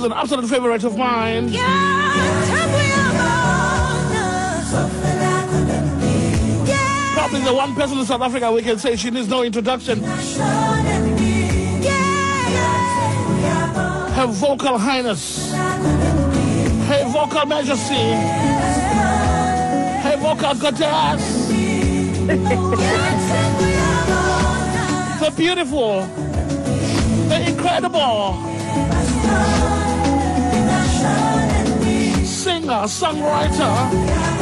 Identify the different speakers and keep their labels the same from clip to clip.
Speaker 1: an absolute favorite of mine. Probably the one person in South Africa we can say she needs no introduction. Her vocal highness, her vocal majesty, her vocal goddess, the beautiful, the incredible singer, songwriter,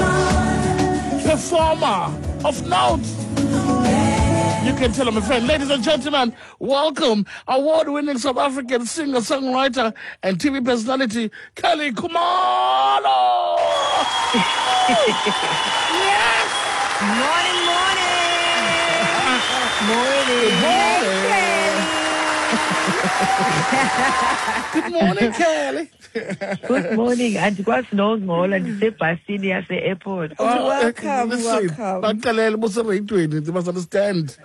Speaker 1: performer of note. You can tell him a friend. Ladies and gentlemen, welcome award-winning South African singer, songwriter, and TV personality, Kelly Khumalo.
Speaker 2: Yes!
Speaker 1: Good morning, Kelly.
Speaker 3: Good morning. And was no more and say Bastini at the airport.
Speaker 2: Welcome.
Speaker 1: They must understand.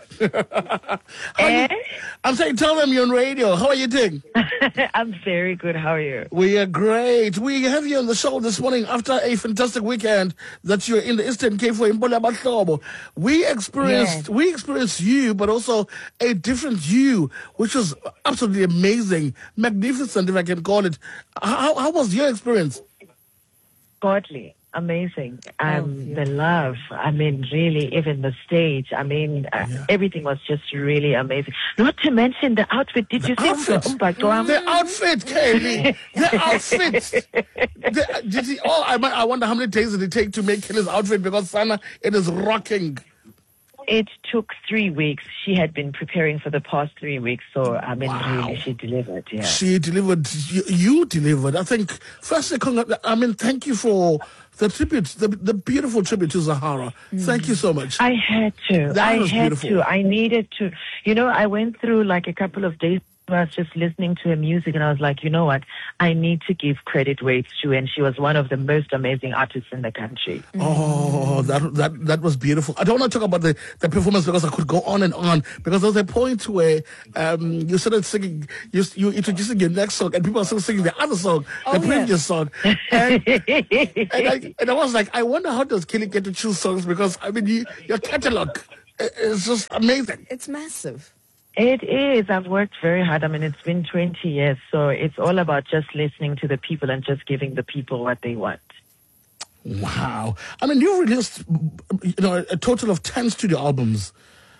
Speaker 1: I'm saying, tell them you're on radio. How are you doing?
Speaker 3: I'm very good. How are you?
Speaker 1: We are great. We have you on the show this morning after a fantastic weekend that you're in the Eastern Cape for Imbola Bahlobo. We experienced you, but also a different you, which was absolutely amazing, magnificent, if I can call it. How was your experience?
Speaker 3: Godly. Amazing. The love. I mean, really, even the stage. I mean, everything was just really amazing. Not to mention the outfit. Did you see
Speaker 1: The outfit, Kelly. The outfit. I wonder how many days did it take to make Kelly's outfit, because Sana, it is rocking.
Speaker 3: It took 3 weeks. She had been preparing for the past 3 weeks. So, I mean, really, she delivered. Yeah.
Speaker 1: She delivered. You delivered. I think, firstly, thank you for the tribute, the beautiful tribute to Zahara. Thank you so much.
Speaker 3: I had to. I needed to. You know, I went through like a couple of days. I was just listening to her music, and I was like, you know what? I need to give credit where it's due, and she was one of the most amazing artists in the country.
Speaker 1: Oh, that was beautiful. I don't want to talk about the performance because I could go on and on, because there was a point where you started singing, you introducing your next song, and people are still singing the other song, the previous song. And I was like, I wonder how does Kelly get to choose songs, because I mean, your catalog is just amazing.
Speaker 2: It's massive.
Speaker 3: It is. I've worked very hard. I mean, it's been 20 years, so it's all about just listening to the people and just giving the people what they want.
Speaker 1: Wow. I mean, you released, a total of 10 studio albums.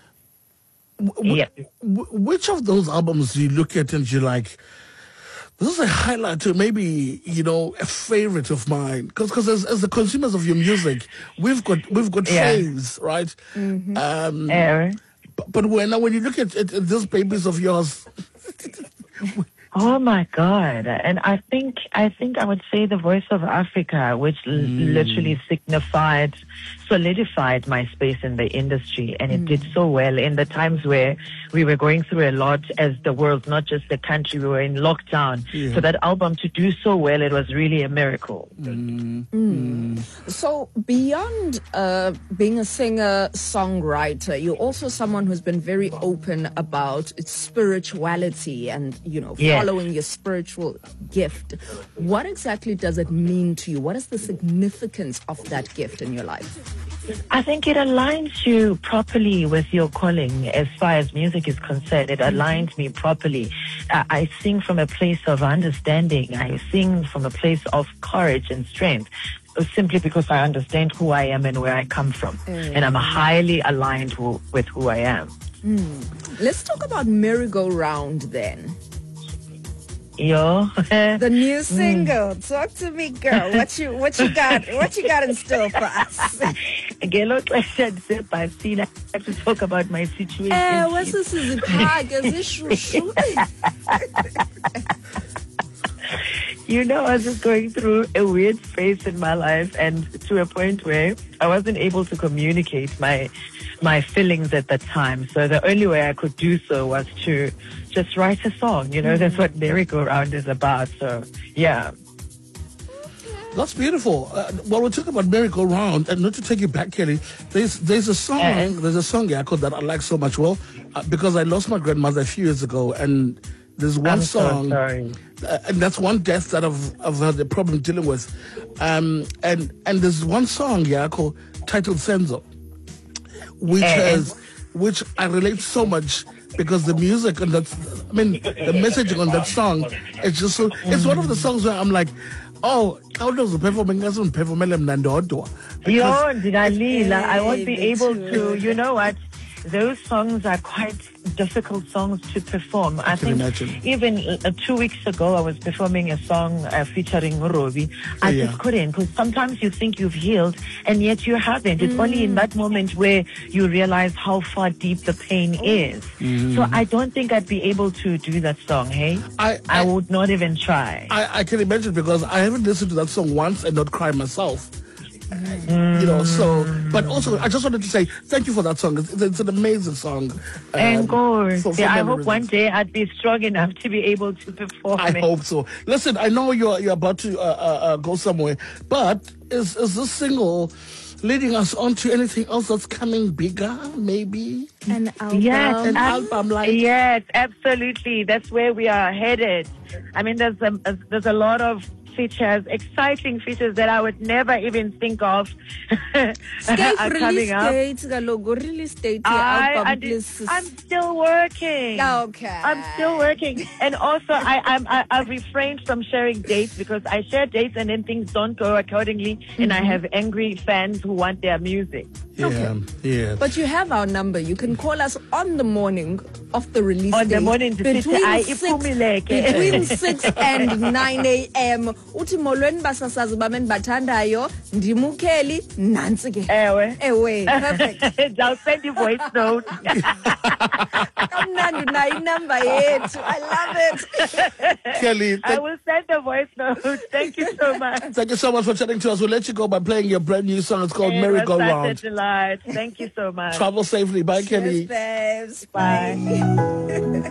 Speaker 1: Which of those albums do you look at and you're like, this is a highlight to maybe, a favorite of mine? Because as the consumers of your music, we've got faves, right?
Speaker 3: Mm-hmm.
Speaker 1: But when you look at those babies of yours,
Speaker 3: oh my God! And I think I would say the Voice of Africa, which literally solidified my space in the industry, and it did so well in the times where we were going through a lot as the world, not just the country. We were in lockdown. For that album to do so well, it was really a miracle.
Speaker 2: So beyond being a singer, songwriter, you're also someone who's been very open about spirituality and, following your spiritual gift. What exactly does it mean to you? What is the significance of that gift in your life?
Speaker 3: I think it aligns you properly with your calling as far as music is concerned. It aligns me properly. I sing from a place of understanding. I sing from a place of courage and strength, simply because I understand who I am and where I come from. And I'm highly aligned with who I am.
Speaker 2: Let's talk about Merry-Go-Round then.
Speaker 3: Yo.
Speaker 2: The new single. Talk to me, girl. What you got in store for us?
Speaker 3: Girl, like I said, I have to talk about my situation.
Speaker 2: What's this? Is it hard? Is it shoo?
Speaker 3: I was just going through a weird phase in my life, and to a point where I wasn't able to communicate my feelings at the time. So the only way I could do so was to just write a song. That's what Merry-Go-Round is about. So, yeah.
Speaker 1: That's beautiful. We're talking about Merry-Go-Round, and not to take you back, Kelly, there's a song, called that I like so much. Well, because I lost my grandmother a few years ago, and There's one
Speaker 3: I'm
Speaker 1: song,
Speaker 3: so sorry.
Speaker 1: And that's one death that I've had a problem dealing with. And there's one song, yeah, titled Senzo, which I relate so much because the music and the messaging on that song, it's just so, it's one of the songs where I'm like, oh, how does the performing I
Speaker 3: won't be able to, you know what? Those songs are quite difficult songs to perform. I think
Speaker 1: imagine.
Speaker 3: Even 2 weeks ago, I was performing a song featuring Robi. I just couldn't, because sometimes you think you've healed and yet you haven't. It's only in that moment where you realize how far deep the pain is. So I don't think I'd be able to do that song, hey? I would not even try.
Speaker 1: I can imagine because I haven't listened to that song once and not cry myself. You know, so, but also I just wanted to say thank you for that song. It's an amazing song.
Speaker 3: And I hope
Speaker 1: reasons.
Speaker 3: one day I'd be strong enough to be able to perform
Speaker 1: I hope so. Listen, I know you're about to go somewhere, but is this single leading us on to anything else that's coming bigger, maybe?
Speaker 2: An album.
Speaker 3: Yes,
Speaker 1: An album, like...
Speaker 3: Yes, absolutely. That's where we are headed. I mean, there's a lot of features, exciting features that I would never even think of are coming up.
Speaker 2: Release date, album, please.
Speaker 3: I'm still working.
Speaker 2: Okay.
Speaker 3: I'm still working. And also, I've refrained from sharing dates because I share dates and then things don't go accordingly, and I have angry fans who want their music.
Speaker 1: Yeah.
Speaker 2: But you have our number. You can call us on the morning of the release
Speaker 3: On
Speaker 2: date.
Speaker 3: the morning between
Speaker 2: 6 and 9 a.m. Uthi molweni basasazi bamen bathandayo ndimukeli nansi ke. Ewe. Perfect.
Speaker 3: I'll send you voice note.
Speaker 2: Kamnandi unayo inamba yethu. I love it.
Speaker 1: Kelly,
Speaker 3: I will send the voice note. Thank you so much.
Speaker 1: thank you so much for chatting to us. We'll let you go by playing your brand new song. It's called Merry Go Round.
Speaker 3: Delight. Thank you so much.
Speaker 1: Travel safely. Bye, Kelly.
Speaker 2: Yes, babes.
Speaker 3: Bye.